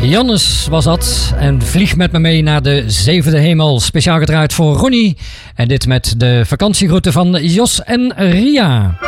Jannes was dat. En vlieg met me mee naar de zevende hemel. Speciaal gedraaid voor Ronnie. En dit met de vakantiegroeten van Jos en Ria.